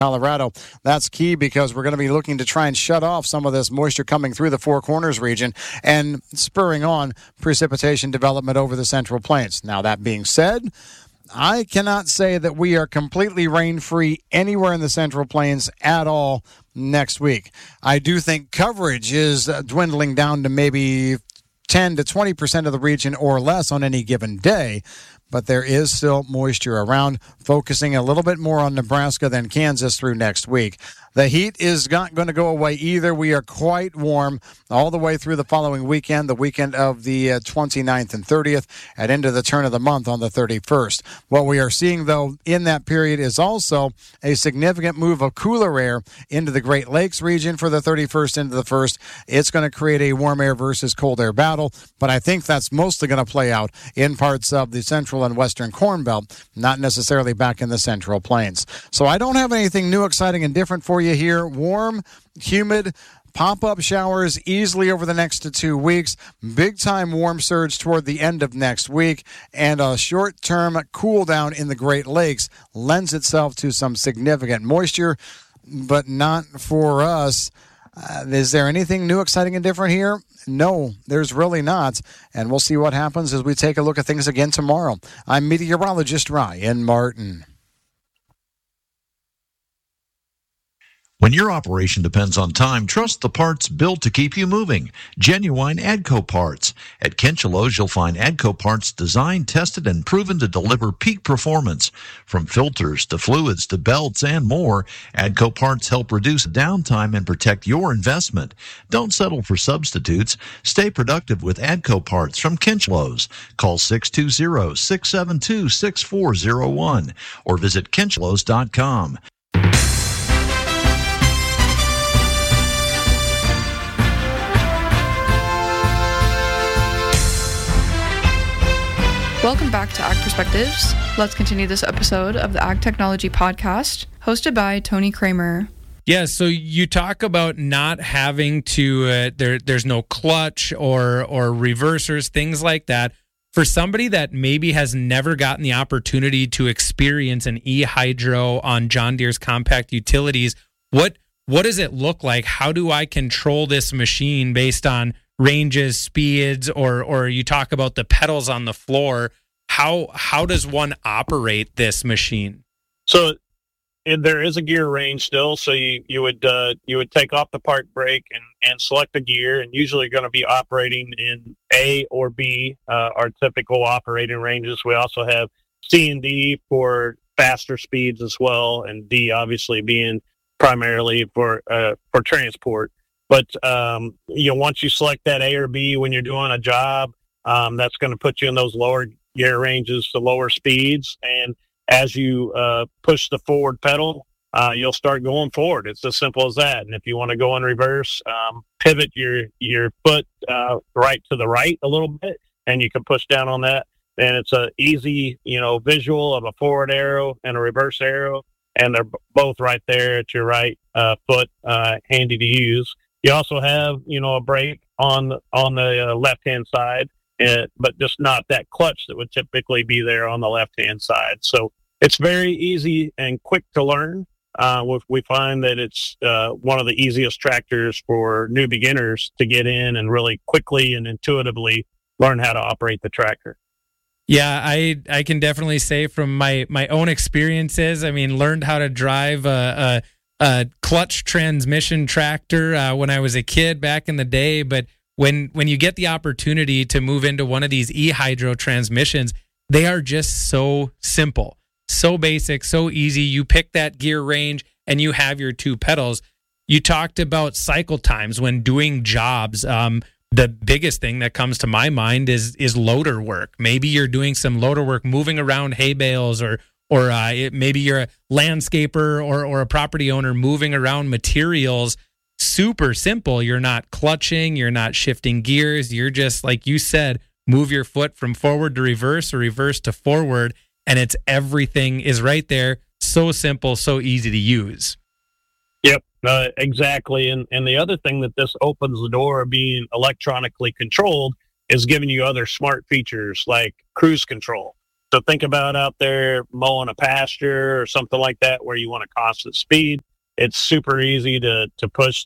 Colorado. That's key because we're going to be looking to try and shut off some of this moisture coming through the Four Corners region and spurring on precipitation development over the Central Plains. Now, that being said, I cannot say that we are completely rain-free anywhere in the Central Plains at all next week. I do think coverage is dwindling down to maybe 10 to 20% of the region or less on any given day, but there is still moisture around, focusing a little bit more on Nebraska than Kansas through next week. The heat is not going to go away either. We are quite warm all the way through the following weekend, the weekend of the 29th and 30th, and into the turn of the month on the 31st. What we are seeing, though, in that period is also a significant move of cooler air into the Great Lakes region for the 31st into the 1st. It's going to create a warm air versus cold air battle, but I think that's mostly going to play out in parts of the central and western Corn Belt, not necessarily back in the Central Plains. So I don't have anything new, exciting, and different for you here. Warm, humid, pop-up showers easily over the next 2 weeks. Big-time warm surge toward the end of next week. And a short-term cool-down in the Great Lakes lends itself to some significant moisture, but not for us. Is there anything new, exciting, and different here? No, there's really not. And we'll see what happens as we take a look at things again tomorrow. I'm meteorologist Ryan Martin. When your operation depends on time, trust the parts built to keep you moving. Genuine AGCO parts. At Kinchelo's, you'll find AGCO parts designed, tested, and proven to deliver peak performance. From filters to fluids to belts and more, AGCO parts help reduce downtime and protect your investment. Don't settle for substitutes. Stay productive with AGCO parts from Kinchelo's. Call 620-672-6401 or visit kinchelos.com. Welcome back to Ag Perspectives. Let's continue this episode of the Ag Technology Podcast, hosted by Tony Kramer. Yeah, so you talk about not having to, there's no clutch or reversers, things like that. For somebody that maybe has never gotten the opportunity to experience an e-hydro on John Deere's compact utilities, what does it look like? How do I control this machine based on ranges, speeds, or you talk about the pedals on the floor? How does one operate this machine? So there is a gear range still. So you would take off the park brake and select a gear, and usually going to be operating in A or B, our typical operating ranges. We also have C and D for faster speeds as well, and D obviously being primarily for transport. But, once you select that A or B when you're doing a job, that's going to put you in those lower gear ranges, the lower speeds. And as you push the forward pedal, you'll start going forward. It's as simple as that. And if you want to go in reverse, pivot your foot right to the right a little bit, and you can push down on that. And it's a easy, visual of a forward arrow and a reverse arrow. And they're both right there at your right foot, handy to use. You also have, a brake on the left-hand side, but just not that clutch that would typically be there on the left-hand side. So it's very easy and quick to learn. We find that it's one of the easiest tractors for new beginners to get in and really quickly and intuitively learn how to operate the tractor. Yeah, I can definitely say from my own experiences, learned how to drive a clutch transmission tractor when I was a kid back in the day. But when you get the opportunity to move into one of these e-hydro transmissions, they are just so simple, so basic, so easy. You pick that gear range and you have your two pedals. You talked about cycle times when doing jobs. The biggest thing that comes to my mind is loader work. Maybe you're doing some loader work, moving around hay bales, or maybe you're a landscaper or a property owner moving around materials. Super simple. You're not clutching. You're not shifting gears. You're just, like you said, move your foot from forward to reverse or reverse to forward, and everything is right there. So simple, so easy to use. Yep, exactly. And the other thing that this opens the door of being electronically controlled is giving you other smart features like cruise control. So think about out there mowing a pasture or something like that where you want a constant speed. It's super easy to push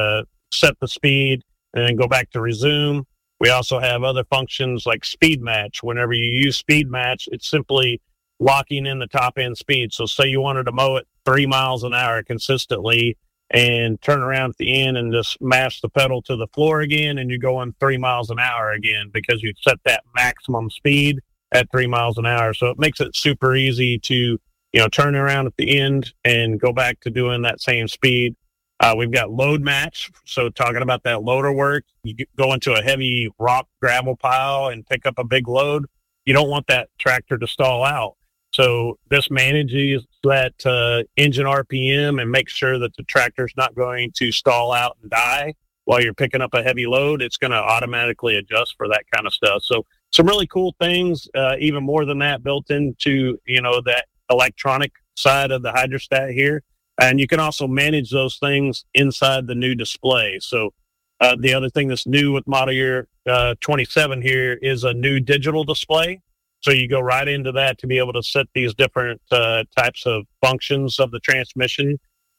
set the speed and then go back to resume. We also have other functions like speed match. Whenever you use speed match, it's simply locking in the top end speed. So say you wanted to mow it 3 miles an hour consistently and turn around at the end and just mash the pedal to the floor again, and you're going 3 miles an hour again because you set that maximum speed at 3 miles an hour. So it makes it super easy to, turn around at the end and go back to doing that same speed. We've got load match. So talking about that loader work, you go into a heavy rock gravel pile and pick up a big load. You don't want that tractor to stall out. So this manages that engine RPM and makes sure that the tractor's not going to stall out and die while you're picking up a heavy load. It's going to automatically adjust for that kind of stuff. So some really cool things, even more than that, built into, that electronic side of the hydrostat here. And you can also manage those things inside the new display. So the other thing that's new with model year 27 here is a new digital display. So you go right into that to be able to set these different types of functions of the transmission.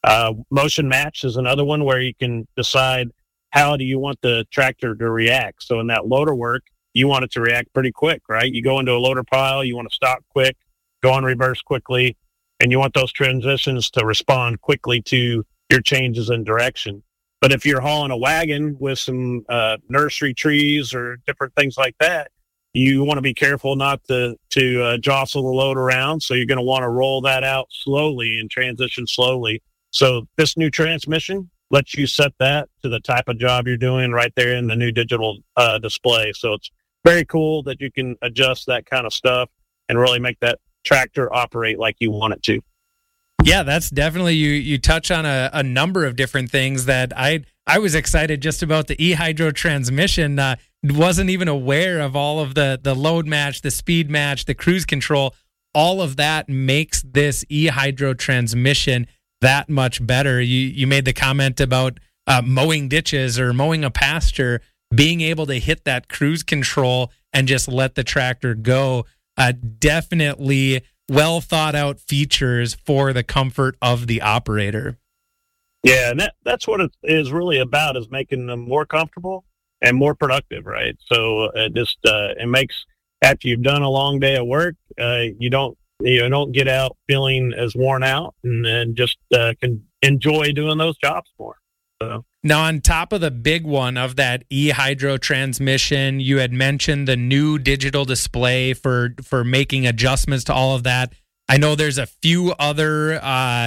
Motion match is another one where you can decide how do you want the tractor to react. So in that loader work, you want it to react pretty quick, right? You go into a loader pile, you want to stop quick, go in reverse quickly, and you want those transitions to respond quickly to your changes in direction. But if you're hauling a wagon with some nursery trees or different things like that, you want to be careful not to jostle the load around. So you're going to want to roll that out slowly and transition slowly. So this new transmission lets you set that to the type of job you're doing right there in the new digital display. So it's very cool that you can adjust that kind of stuff and really make that tractor operate like you want it to. Yeah, that's definitely, you touch on a number of different things that I was excited just about the eHydro transmission. Wasn't even aware of all of the load match, the speed match, the cruise control. All of that makes this eHydro transmission that much better. You made the comment about mowing ditches or mowing a pasture, being able to hit that cruise control and just let the tractor go. Definitely well thought out features for the comfort of the operator. Yeah, and that's what it is really about, is making them more comfortable and more productive, right? So it makes, after you've done a long day of work, you don't get out feeling as worn out, and just can enjoy doing those jobs more. So. Now, on top of the big one of that eHydro transmission, you had mentioned the new digital display for making adjustments to all of that. I know there's a few other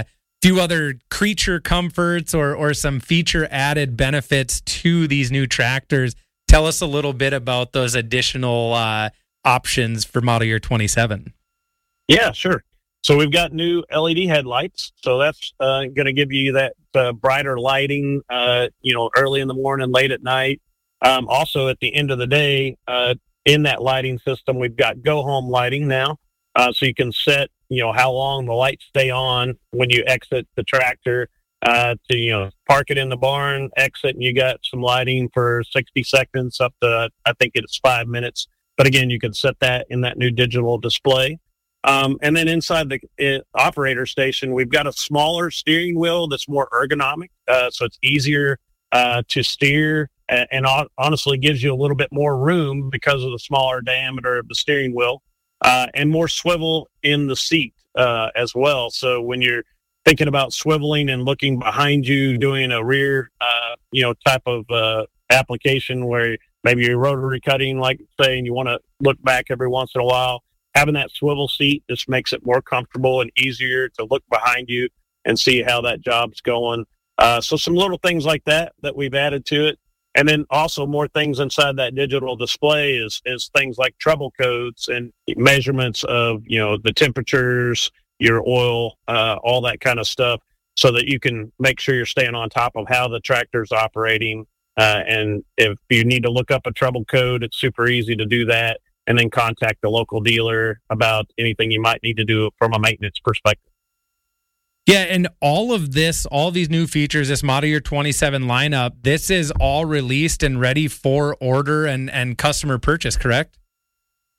creature comforts or some feature added benefits to these new tractors. Tell us a little bit about those additional options for model year 27. Yeah, sure. So we've got new LED headlights. So that's going to give you that brighter lighting, early in the morning, late at night. Also, at the end of the day, in that lighting system, we've got go home lighting now. So you can set, how long the lights stay on when you exit the tractor to, park it in the barn, exit, and you got some lighting for 60 seconds up to, I think it's 5 minutes. But again, you can set that in that new digital display. And then inside the operator station, we've got a smaller steering wheel that's more ergonomic. So it's easier to steer and honestly gives you a little bit more room because of the smaller diameter of the steering wheel, and more swivel in the seat as well. So when you're thinking about swiveling and looking behind you, doing a rear, type of application where maybe you're rotary cutting, like say, and you want to look back every once in a while, having that swivel seat just makes it more comfortable and easier to look behind you and see how that job's going. So some little things like that we've added to it. And then also more things inside that digital display is things like trouble codes and measurements of, the temperatures, your oil, all that kind of stuff, so that you can make sure you're staying on top of how the tractor's operating. And if you need to look up a trouble code, it's super easy to do that, and then contact the local dealer about anything you might need to do from a maintenance perspective. Yeah, and all these new features, this model year 27 lineup, this is all released and ready for order and customer purchase, correct?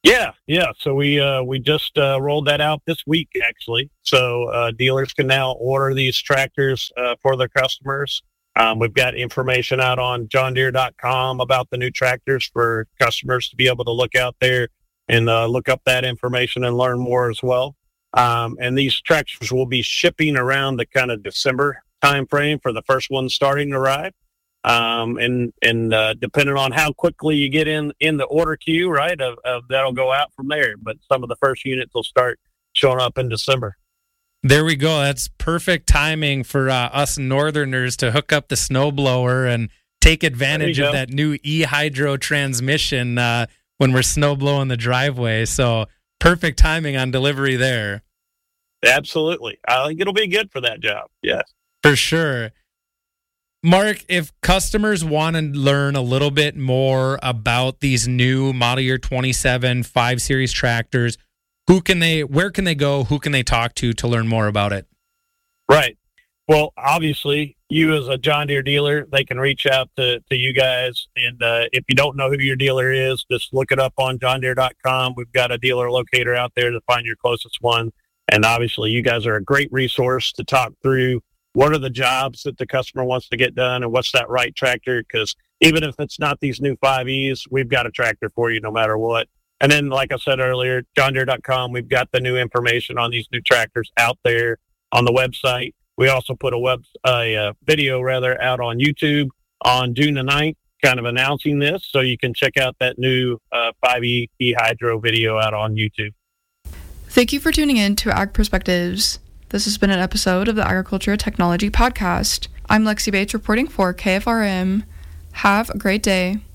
Yeah. So we just rolled that out this week, actually. So dealers can now order these tractors for their customers. We've got information out on JohnDeere.com about the new tractors for customers to be able to look out there and look up that information and learn more as well. And these tractors will be shipping around the kind of December timeframe for the first one starting to arrive. And depending on how quickly you get in the order queue, right, that'll go out from there. But some of the first units will start showing up in December. There we go. That's perfect timing for us Northerners to hook up the snowblower and take advantage of that new e-hydro transmission when we're snow blowing the driveway. So perfect timing on delivery there. Absolutely. I think it'll be good for that job. Yes. For sure. Mark, if customers want to learn a little bit more about these new Model Year 27 5 Series tractors, where can they go? Who can they talk to learn more about it? Right. Well, obviously, you as a John Deere dealer, they can reach out to you guys. And if you don't know who your dealer is, just look it up on JohnDeere.com. We've got a dealer locator out there to find your closest one. And obviously, you guys are a great resource to talk through what are the jobs that the customer wants to get done and what's that right tractor? Because even if it's not these new 5Es, we've got a tractor for you no matter what. And then, like I said earlier, JohnDeere.com, we've got the new information on these new tractors out there on the website. We also put a video out on YouTube on June the 9th, kind of announcing this. So you can check out that new 5E e-hydro video out on YouTube. Thank you for tuning in to Ag Perspectives. This has been an episode of the Agriculture Technology Podcast. I'm Lexi Bates reporting for KFRM. Have a great day.